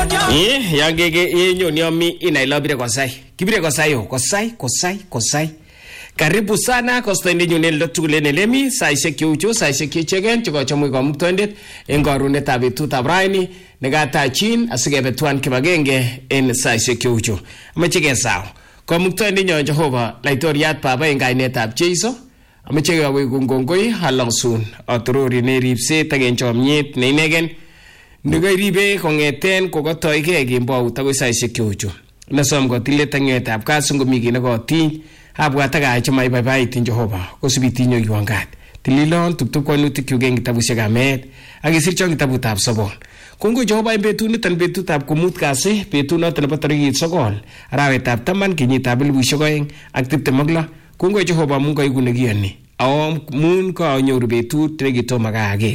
Yangege nyoni inailabire kosai. Kibire kosai. Karibu sana kostoinde nyunen lotugule nelemi saishek kiucho saishek kichegen chikochomu komuktondet en karunetab betutab raini nekatachin asikebetwan kibagenge en saishek kiucho. Amache kesaw. Komuktondet nyon Jehova laitoriat baba en kainetab Jeiso. Amache kewe kongongoi halongsun atorori neripset ak en chomnyet ne inegen. Nikoiribe kongeten kokotoige kembout akoi saishek kiucho. Nasom kotilet ng'etab kasit ngomi kit nekotiny abwat ak chemaibaibaitin Jehova kosibitinyo yuangat tililon tuptup kwanutik en kitabusiek amet ak isirchon kitabutab sobon. Kongo Jehova en betut niton betutab komut kasi betut noton nebo tarikit 9 arawetab 10 kenyitab 2026. Kongo Jehova amun koigu nekiyoni amun kanyoru betut nekitomo kaker.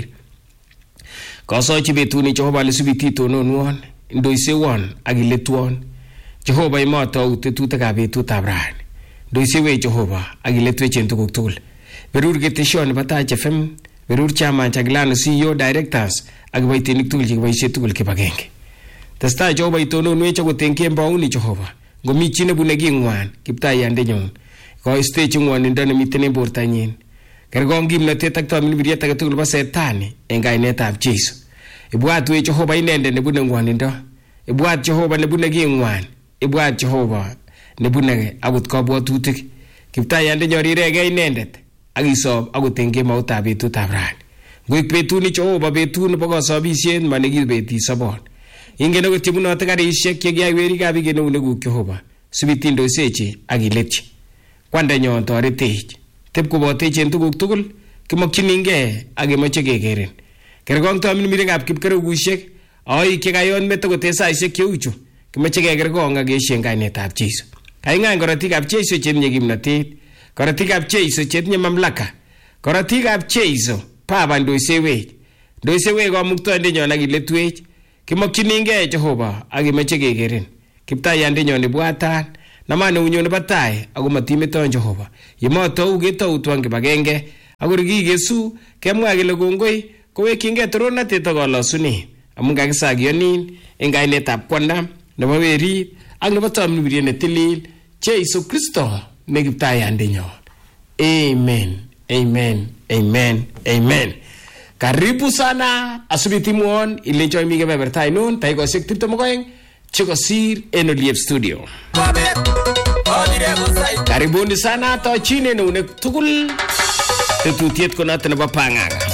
Kasochi betuni Jehova lesubiti tononwon ndoisewon ak iletwon. Jehova imoto tetutikab betutab raini. Ndoisewe Jehova ak iletwech en tuguk tugul. Berur keteshon nebo Taach FM, berur chairman Chagilano CEO directors ak kiboitinik tugul chekiboisie tugul kibagenge. Testai Jehova itononwech akot en kembouni Jehova. Ngomi chi nebune king'wan kiptaiyandenyon. Koistechi ng'wonindo nemiten en bortanyin. Kerkong kimnotet ak tamirmiriet age tugul nebo setani en kainetab Jeiso. Ibwatwech Jehova inendet nebune ng'wonindo. Ibwat Jehova nebune king'wan. Ibwat Jehova nebune akot kabwatutik. Kiptaiyandenyon rirege inendet ak isob akot en kemoutab betutab raini. Ngoik betuni Jehova betut nebo kosobisiet manekibeti sobon. Ingen akot chebunote karisiek chekiyai werikab biik en eunekuk Jehova. Sibitindoisechi ak iletchi. Kwandanyon toretech. Teb kobotech en tuguk tugul kimokchiningei ak kemoche kekerin. Kerkong tamirmirikab kipkerugusiek aik chekayon meto kote saisiek cheuchu kimoche kekerkong ak keesien kainetab Jeiso. Kaing'any korotikab Jeiso chetinye kimnotet, korotikab Jeiso chetinye mamlaka, korotikab Jeiso Baba ndoisewech komuktoindenyon ak iletwech. Kimokchiningei Jehova ak kemoche kekerin. Kiptaiyandenyon ibwatan namane unyo nebo tai ako matimeton Jehova. Yemotou ketou tuan kibagenge akor kikesu kemwa kele kongoi kowekyingei toronatet ak kalosunet amun kakisagionin en kainetab kwanda nebo werit ak nebo tamirmiriet netilil Jeiso Kristo ne kiptaiyandenyon. Amen. Karibu sana asubitimwon ilenjoi mi kebeberta ainon taikosiek 22 chekosir en Oliep Studio. Karibuni sana tochin en eunek tugul tetutiet konoton nebo Pang'anga.